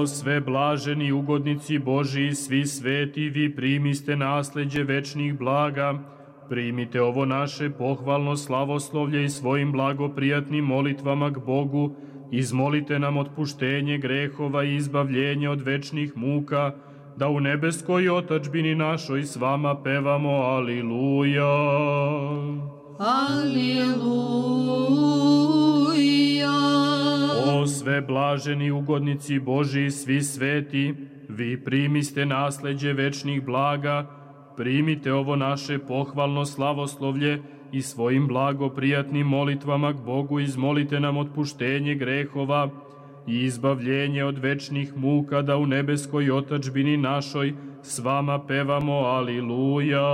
O sve blaženi ugodnici Božiji, svi sveti, vi primiste nasleđe večnih blaga, primite ovo naše pohvalno slavoslovlje i svojim blagoprijatnim molitvama k Bogu, izmolite nam otpuštenje grehova i izbavljenje od večnih muka, da u nebeskoj otadžbini našoj s vama pevamo Aliluja. Aliluja. O sve blaženi ugodnici Božiji, svi sveti, vi primiste nasleđe večnih blaga, primite ovo naše pohvalno slavoslovlje i svojim blagoprijatnim molitvama k Bogu izmolite nam otpuštenje grehova i izbavljenje od večnih muka, da u nebeskoj otadžbini našoj s vama pevamo Aliluja.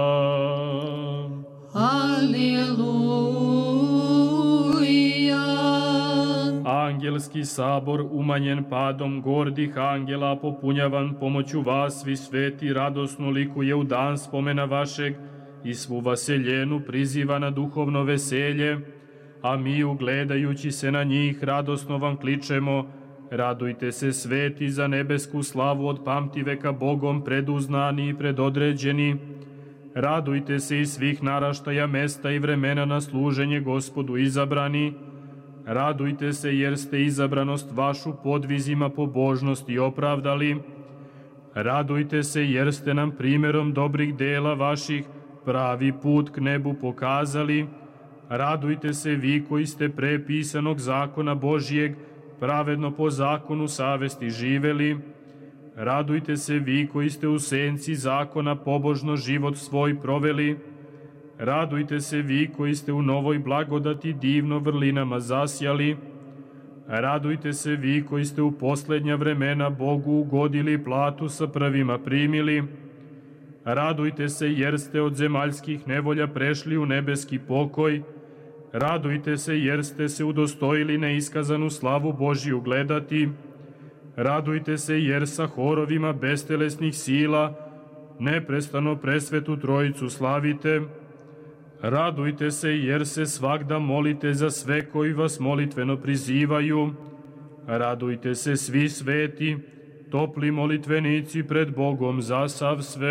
Aliluja. Angelski sabor, umanjen padom gordih angela, popunjavan pomoću vas, svi sveti, radosno likuje u dan spomena vašeg i svu vaseljenu priziva na duhovno veselje, a mi, ugledajući se na njih, radosno vam kličemo: radujte se, sveti, za nebesku slavu od pamtiveka Bogom preduznani i predodređeni. Radujte se i svih naraštaja, mesta i vremena na služenje Gospodu izabrani. Radujte se jer ste izabranost vašu podvizima pobožnosti opravdali. Radujte se jer ste nam primjerom dobrih dela vaših pravi put k nebu pokazali. Radujte se vi koji ste pre pisanog zakona Božijeg pravedno po zakonu savesti živeli. Radujte se vi koji ste u senci zakona pobožno život svoj proveli. Radujte se vi koji ste u novoj blagodati divno vrlinama zasjali. Radujte se vi koji ste u poslednja vremena Bogu ugodili, platu sa prvima primili. Radujte se jer ste od zemaljskih nevolja prešli u nebeski pokoj. Radujte se jer ste se udostojili neiskazanu slavu Božiju gledati. Radujte se jer sa horovima bestelesnih sila neprestano presvetu Trojicu slavite. Radujte se jer se svagda molite za sve koji vas molitveno prizivaju. Radujte se svi sveti, topli molitvenici pred Bogom za sav svet.